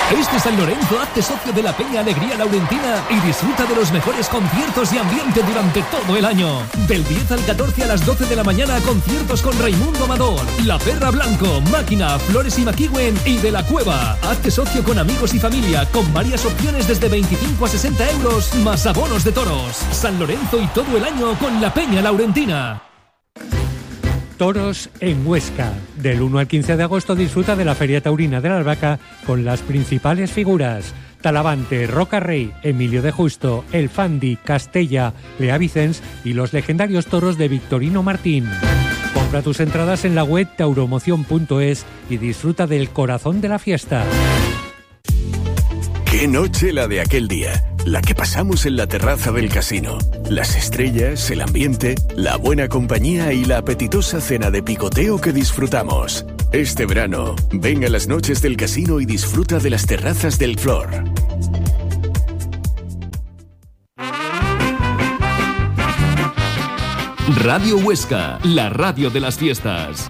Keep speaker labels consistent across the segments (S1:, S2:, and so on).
S1: Este San Lorenzo, hazte socio de la Peña Alegría Laurentina y disfruta de los mejores conciertos y ambiente durante todo el año. Del 10 al 14 a las 12 de la mañana, conciertos con Raimundo Amador, La Perra Blanco, Máquina, Flores y Maquigüen y De la Cueva. Hazte socio con amigos y familia, con varias opciones desde 25 a 60 euros, más abonos de toros. San Lorenzo y todo el año con la Peña Laurentina.
S2: Toros en Huesca. Del 1 al 15 de agosto disfruta de la Feria Taurina de la Albahaca con las principales figuras: Talavante, Roca Rey, Emilio de Justo, El Fandi, Castella, Lea Vicens y los legendarios toros de Victorino Martín. Compra tus entradas en la web tauromoción.es y disfruta del corazón de la fiesta.
S3: ¡Qué noche la de aquel día! La que pasamos en la terraza del casino. Las estrellas, el ambiente, la buena compañía y la apetitosa cena de picoteo que disfrutamos. Este verano, ven a las noches del casino y disfruta de las terrazas del Flor.
S1: Radio Huesca, la radio de las fiestas.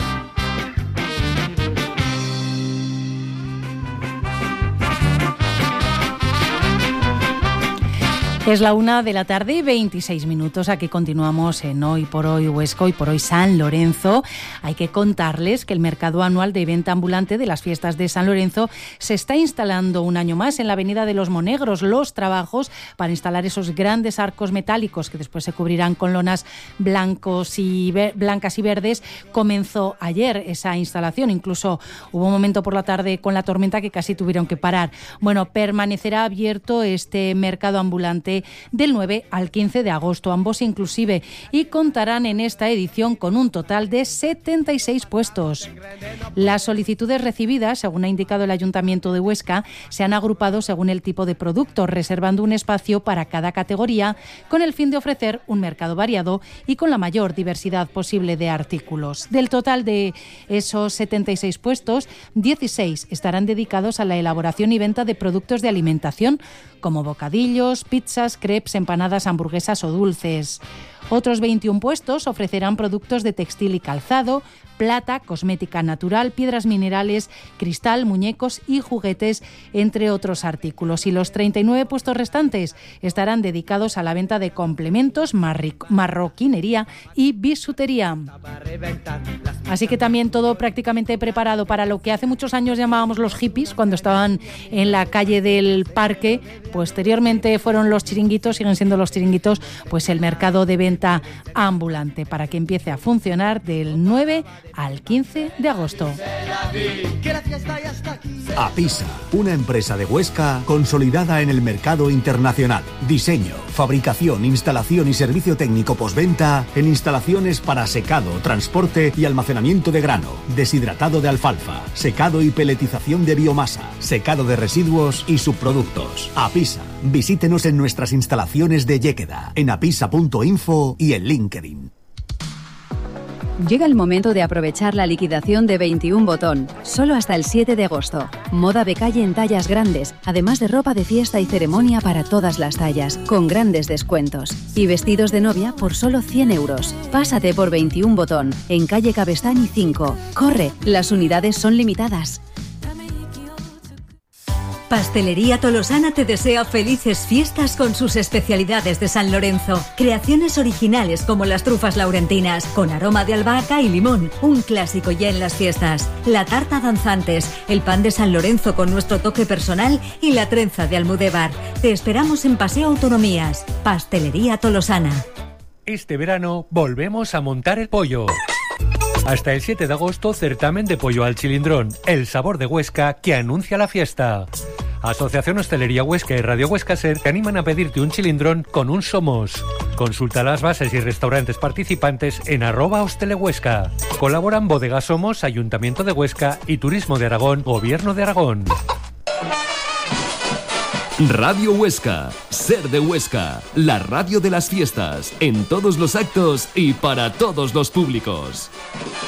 S4: Es la 1:26 p.m. Aquí continuamos en Hoy por Hoy Huesca, Hoy por Hoy San Lorenzo. Hay que contarles que el mercado anual de venta ambulante de las fiestas de San Lorenzo se está instalando un año más en la Avenida de los Monegros. Los trabajos para instalar esos grandes arcos metálicos que después se cubrirán con lonas blancas y verdes comenzó ayer esa instalación. Incluso hubo un momento por la tarde con la tormenta que casi tuvieron que parar. Bueno, permanecerá abierto este mercado ambulante del 9 al 15 de agosto, ambos inclusive, y contarán en esta edición con un total de 76 puestos. Las solicitudes recibidas, según ha indicado el Ayuntamiento de Huesca, se han agrupado según el tipo de producto, reservando un espacio para cada categoría con el fin de ofrecer un mercado variado y con la mayor diversidad posible de artículos. Del total de esos 76 puestos, 16 estarán dedicados a la elaboración y venta de productos de alimentación, como bocadillos, pizzas, crepes, empanadas, hamburguesas o dulces. Otros 21 puestos ofrecerán productos de textil y calzado, plata, cosmética natural, piedras minerales, cristal, muñecos y juguetes, entre otros artículos. Y los 39 puestos restantes estarán dedicados a la venta de complementos, marroquinería y bisutería. Así que también todo prácticamente preparado para lo que hace muchos años llamábamos los hippies, cuando estaban en la calle del Parque. Posteriormente fueron los chiringuitos, siguen siendo los chiringuitos, pues el mercado de venta ambulante, para que empiece a funcionar del 9 al 15 de agosto.
S5: APISA, una empresa de Huesca consolidada en el mercado internacional. Diseño, fabricación, instalación y servicio técnico postventa en instalaciones para secado, transporte y almacenamiento de grano, deshidratado de alfalfa, secado y peletización de biomasa, secado de residuos y subproductos. APISA, visítenos en nuestras instalaciones de Lléqueda, en apisa.info y en LinkedIn.
S6: Llega el momento de aprovechar la liquidación de 21 Botón, solo hasta el 7 de agosto. Moda de calle en tallas grandes, además de ropa de fiesta y ceremonia para todas las tallas, con grandes descuentos. Y vestidos de novia por solo 100 euros. Pásate por 21 Botón, en calle Cabestany 5. Corre, las unidades son limitadas.
S7: Pastelería Tolosana te desea felices fiestas con sus especialidades de San Lorenzo. Creaciones originales como las trufas laurentinas, con aroma de albahaca y limón, un clásico ya en las fiestas. La tarta danzantes, el pan de San Lorenzo con nuestro toque personal y la trenza de Almudévar. Te esperamos en Paseo Autonomías. Pastelería Tolosana.
S2: Este verano volvemos a montar el pollo. Hasta el 7 de agosto, certamen de pollo al chilindrón, el sabor de Huesca que anuncia la fiesta. Asociación Hostelería Huesca y Radio Huesca Ser te animan a pedirte un chilindrón con un Somos. Consulta las bases y restaurantes participantes en @hostelehuesca. Colaboran Bodega Somos, Ayuntamiento de Huesca y Turismo de Aragón, Gobierno de Aragón.
S1: Radio Huesca, Ser de Huesca, la radio de las fiestas, en todos los actos y para todos los públicos.